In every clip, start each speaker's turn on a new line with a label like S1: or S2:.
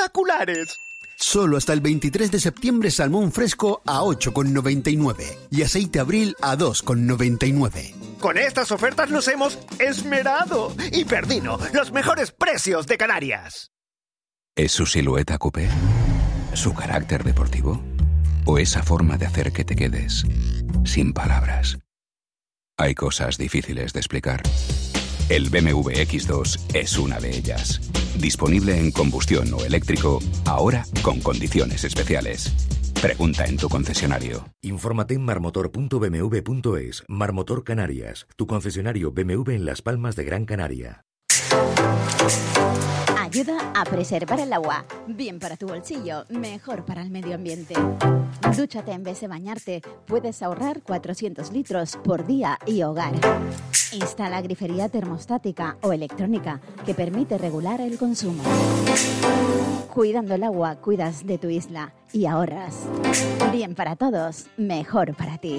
S1: espectaculares.
S2: Solo hasta el 23 de septiembre salmón fresco a 8,99 y aceite Abril a 2,99.
S1: Con estas ofertas nos hemos esmerado. Y Perdino, los mejores precios de Canarias.
S3: ¿Es su silueta coupé? ¿Su carácter deportivo? ¿O esa forma de hacer que te quedes sin palabras? Hay cosas difíciles de explicar. El BMW X2 es una de ellas. Disponible en combustión o eléctrico, ahora con condiciones especiales. Pregunta en tu concesionario.
S4: Infórmate en marmotor.bmw.es. Marmotor Canarias, tu concesionario BMW en Las Palmas de Gran Canaria.
S5: Ayuda a preservar el agua. Bien para tu bolsillo, mejor para el medio ambiente. Dúchate en vez de bañarte. Puedes ahorrar 400 litros por día y hogar. Instala grifería termostática o electrónica que permite regular el consumo. Cuidando el agua, cuidas de tu isla y ahorras. Bien para todos, mejor para ti.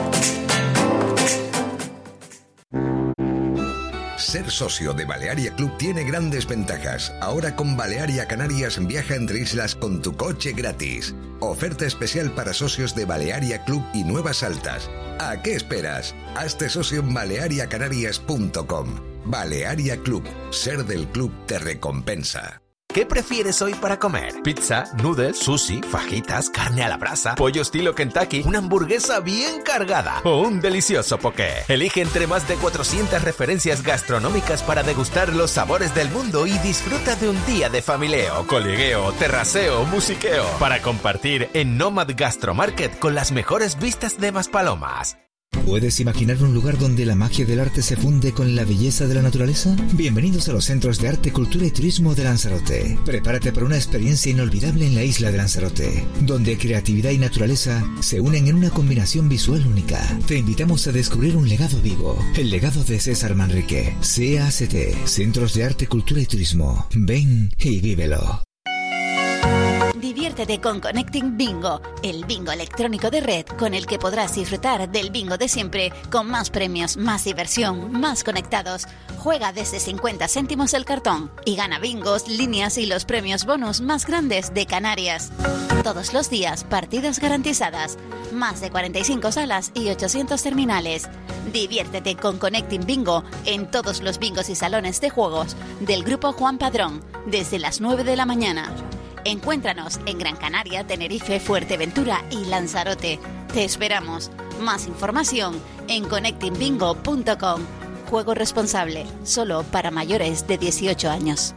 S6: Ser socio de Balearia Club tiene grandes ventajas. Ahora con Balearia Canarias viaja entre islas con tu coche gratis. Oferta especial para socios de Balearia Club y Nuevas Altas. ¿A qué esperas? Hazte socio en baleariacanarias.com. Balearia Club. Ser del club te recompensa.
S7: ¿Qué prefieres hoy para comer? ¿Pizza, noodles, sushi, fajitas, carne a la brasa, pollo estilo Kentucky, una hamburguesa bien cargada o un delicioso poké? Elige entre más de 400 referencias gastronómicas para degustar los sabores del mundo y disfruta de un día de familieo, colegueo, terraceo, musiqueo para compartir en Nomad Gastromarket con las mejores vistas de Maspalomas.
S8: ¿Puedes imaginar un lugar donde la magia del arte se funde con la belleza de la naturaleza? Bienvenidos a los Centros de Arte, Cultura y Turismo de Lanzarote. Prepárate para una experiencia inolvidable en la isla de Lanzarote, donde creatividad y naturaleza se unen en una combinación visual única. Te invitamos a descubrir un legado vivo, el legado de César Manrique. CACT, Centros de Arte, Cultura y Turismo. Ven y vívelo.
S5: Diviértete con Connecting Bingo, el bingo electrónico de red con el que podrás disfrutar del bingo de siempre, con más premios, más diversión, más conectados. Juega desde 50 céntimos el cartón y gana bingos, líneas y los premios bonus más grandes de Canarias. Todos los días, partidas garantizadas, más de 45 salas y 800 terminales. Diviértete con Connecting Bingo en todos los bingos y salones de juegos del Grupo Juan Padrón, desde las 9 de la mañana. Encuéntranos en Gran Canaria, Tenerife, Fuerteventura y Lanzarote. Te esperamos. Más información en connectingbingo.com. Juego responsable, solo para mayores de 18 años.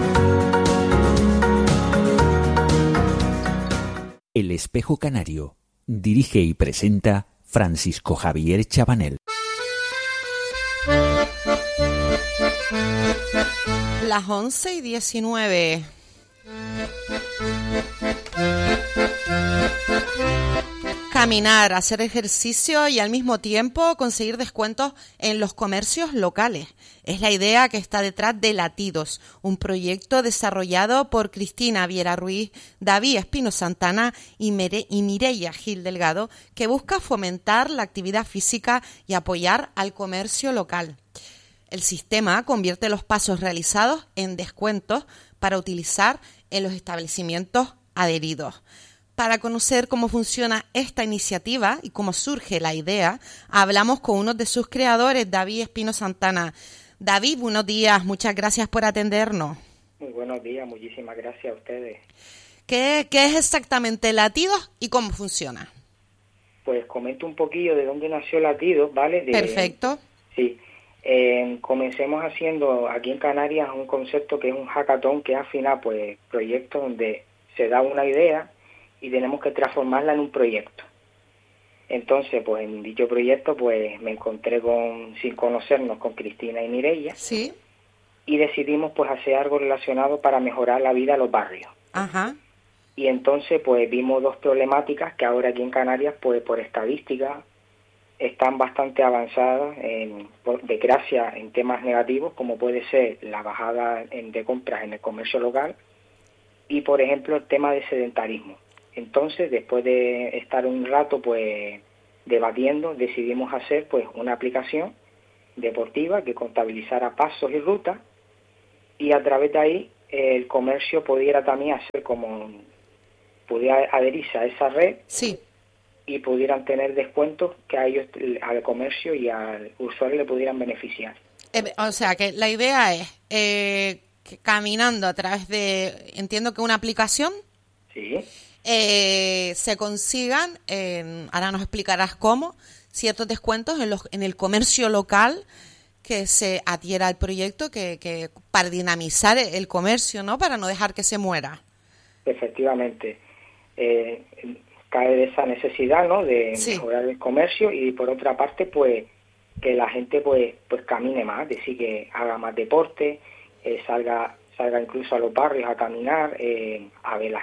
S9: El Espejo Canario. Dirige y presenta Francisco Javier Chabanel.
S10: Las 11:19. Caminar, hacer ejercicio y al mismo tiempo conseguir descuentos en los comercios locales. Es la idea que está detrás de Latidos, un proyecto desarrollado por Cristina Viera Ruiz, David Espino Santana y Mireia Gil Delgado, que busca fomentar la actividad física y apoyar al comercio local. El sistema convierte los pasos realizados en descuentos para utilizar en los establecimientos adheridos. Para conocer cómo funciona esta iniciativa y cómo surge la idea, hablamos con uno de sus creadores, David Espino Santana. David, buenos días, muchas gracias por atendernos.
S11: Muy buenos días, muchísimas gracias a ustedes.
S10: ¿Qué es exactamente Latidos y cómo funciona?
S11: Pues comento un poquillo de dónde nació Latidos, ¿vale?
S10: Perfecto.
S11: Sí. Comencemos haciendo aquí en Canarias un concepto que es un hackathon, que es al final pues proyectos donde se da una idea y tenemos que transformarla en un proyecto. Entonces, pues en dicho proyecto pues me encontré sin conocernos con Cristina y Mireia.
S10: Sí.
S11: Y decidimos pues hacer algo relacionado para mejorar la vida a los barrios.
S10: Ajá.
S11: Y entonces pues vimos dos problemáticas que ahora aquí en Canarias pues por estadística están bastante avanzadas, por desgracia, en temas negativos, como puede ser la bajada de compras en el comercio local y, por ejemplo, el tema de sedentarismo. Entonces, después de estar un rato pues debatiendo, decidimos hacer pues una aplicación deportiva que contabilizara pasos y rutas, y a través de ahí el comercio pudiera también hacer pudiera adherirse a esa red.
S10: Sí.
S11: Y pudieran tener descuentos que a ellos, al comercio y al usuario le pudieran beneficiar.
S10: O sea, que la idea es que caminando a través de, entiendo que una aplicación,
S11: sí,
S10: se consigan, ahora nos explicarás cómo, ciertos descuentos en el comercio local que se adhiera al proyecto, que para dinamizar el comercio, ¿no? Para no dejar que se muera.
S11: Efectivamente. Cae de esa necesidad, ¿no? De mejorar el comercio, y por otra parte, pues que la gente pues camine más, es decir, que haga más deporte, salga incluso a los barrios a caminar, a ver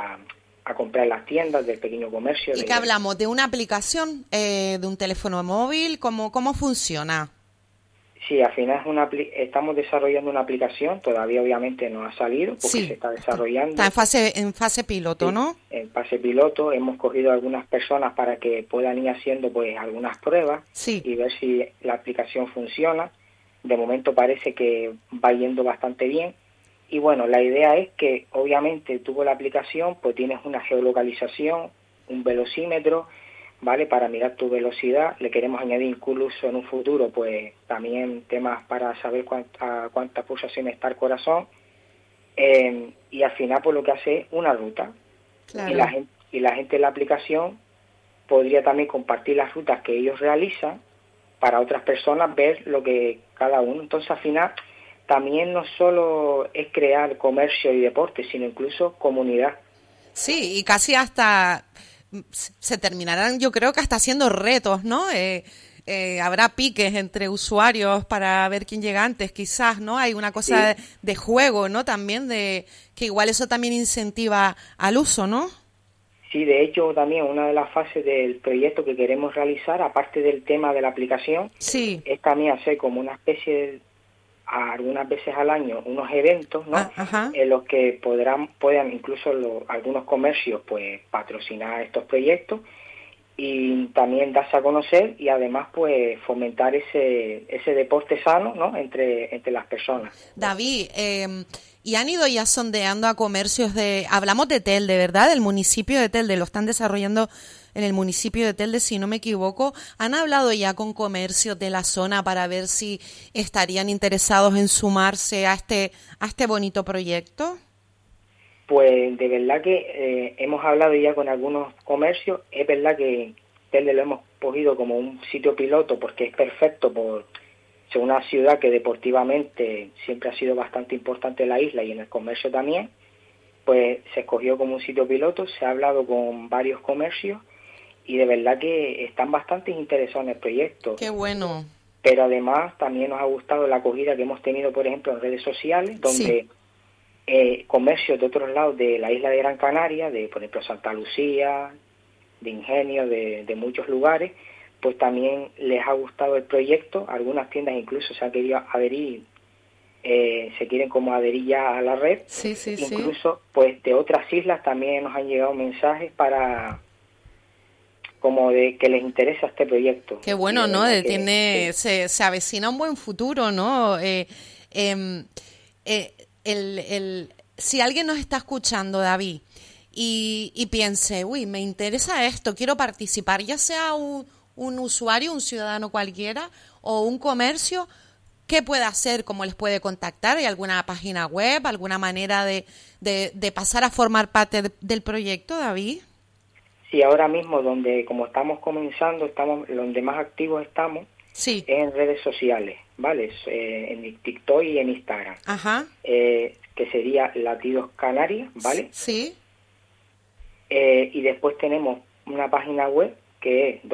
S11: a comprar las tiendas del pequeño comercio.
S10: ¿Y qué hablamos? ¿De una aplicación, de un teléfono móvil? ¿Cómo funciona?
S11: Sí, al final estamos desarrollando una aplicación, todavía obviamente no ha salido porque se está desarrollando.
S10: Está en fase piloto, sí, ¿no?
S11: En fase piloto, hemos cogido a algunas personas para que puedan ir haciendo pues algunas pruebas y ver si la aplicación funciona. De momento parece que va yendo bastante bien. Y bueno, la idea es que obviamente tú con la aplicación pues tienes una geolocalización, un velocímetro, ¿vale? Para mirar tu velocidad. Le queremos añadir incluso en un futuro pues también temas para saber cuántas pulsaciones está el corazón, y al final pues lo que hace es una ruta. Claro. y la gente de la aplicación podría también compartir las rutas que ellos realizan para otras personas ver lo que cada uno. Entonces al final también no solo es crear comercio y deporte, sino incluso comunidad.
S10: Sí, y casi hasta se terminarán, yo creo que hasta haciendo retos, ¿no? Habrá piques entre usuarios para ver quién llega antes, quizás, ¿no? Hay una cosa de juego, ¿no? También que igual eso también incentiva al uso, ¿no?
S11: Sí, de hecho también una de las fases del proyecto que queremos realizar, aparte del tema de la aplicación, es también hacer como una especie de, algunas veces al año, unos eventos, ¿no? En los que puedan incluso algunos comercios pues patrocinar estos proyectos y también darse a conocer, y además pues fomentar ese deporte sano, ¿no? entre las personas.
S10: David, y han ido ya sondeando a comercios hablamos de Telde, ¿verdad? Del municipio de Telde, lo están desarrollando en el municipio de Telde, si no me equivoco. ¿Han hablado ya con comercios de la zona para ver si estarían interesados en sumarse a este bonito proyecto?
S11: Pues de verdad que hemos hablado ya con algunos comercios. Es verdad que Telde lo hemos cogido como un sitio piloto porque es perfecto por ser una ciudad que deportivamente siempre ha sido bastante importante en la isla y en el comercio también. Pues se escogió como un sitio piloto, se ha hablado con varios comercios y de verdad que están bastante interesados en el proyecto.
S10: ¡Qué bueno!
S11: Pero además también nos ha gustado la acogida que hemos tenido, por ejemplo, en redes sociales, donde comercios de otros lados de la isla de Gran Canaria, de por ejemplo Santa Lucía, de Ingenio, de muchos lugares, pues también les ha gustado el proyecto. Algunas tiendas incluso se han querido adherir, se quieren como adherir ya a la red. Incluso pues de otras islas también nos han llegado mensajes para como de que les interesa este proyecto.
S10: Qué bueno, ¿no? Se avecina un buen futuro, ¿no? Si alguien nos está escuchando, David, y piense, me interesa esto, quiero participar, ya sea un usuario, un ciudadano cualquiera, o un comercio, ¿qué puede hacer? ¿Cómo les puede contactar? ¿Hay alguna página web, alguna manera de pasar a formar parte del proyecto, David?
S11: Sí, ahora mismo como estamos comenzando, donde más activos estamos, es en redes sociales, ¿vale? En TikTok y en Instagram. Que sería Latidos Canarias, ¿vale?
S10: Sí.
S11: Y después tenemos una página web que es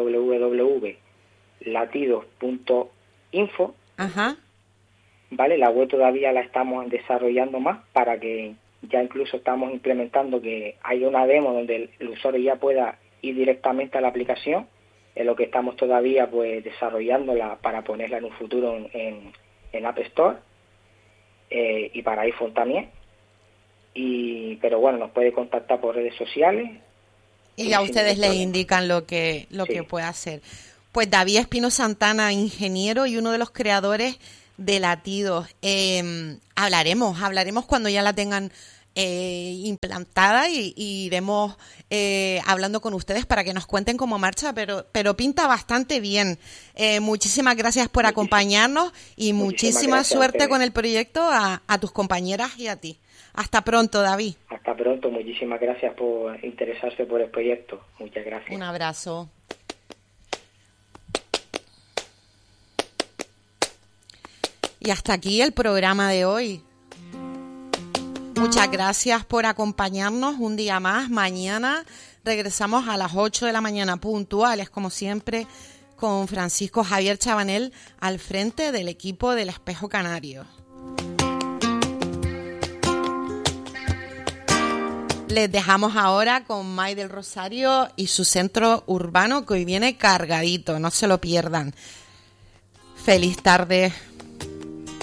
S11: www.latidos.info. ¿Vale? La web todavía la estamos desarrollando más para que ya incluso estamos implementando que haya una demo donde el usuario ya pueda ir directamente a la aplicación, en lo que estamos todavía pues desarrollándola para ponerla en un futuro en App Store y para iPhone también. Pero bueno, nos puede contactar por redes sociales.
S10: Y a ustedes les indican lo que puede hacer. Pues David Espino Santana, ingeniero y uno de los creadores de Latidos. Hablaremos cuando ya la tengan implantada y iremos hablando con ustedes para que nos cuenten cómo marcha, pero pinta bastante bien. Muchísimas gracias por acompañarnos y muchísima suerte con el proyecto a tus compañeras y a ti. Hasta pronto, David.
S11: Hasta pronto, muchísimas gracias por interesarse por el proyecto. Muchas gracias.
S10: Un abrazo. Y hasta aquí el programa de hoy. Muchas gracias por acompañarnos un día más. Mañana regresamos a las 8 de la mañana puntuales, como siempre, con Francisco Javier Chabanel al frente del equipo del Espejo Canario. Les dejamos ahora con May del Rosario y su centro urbano, que hoy viene cargadito, no se lo pierdan. Feliz tarde.